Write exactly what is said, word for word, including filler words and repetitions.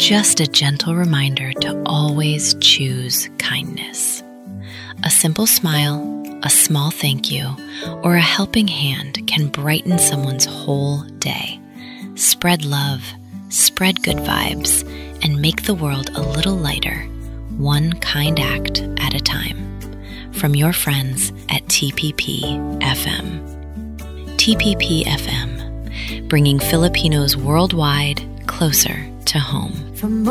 just a gentle reminder to always choose kindness. A simple smile, a small thank you, or a helping hand can brighten someone's whole day. Spread love, spread good vibes, and make the world a little lighter, one kind act at a time. From your friends at T P P F M. T P P F M, bringing Filipinos worldwide closer to home. For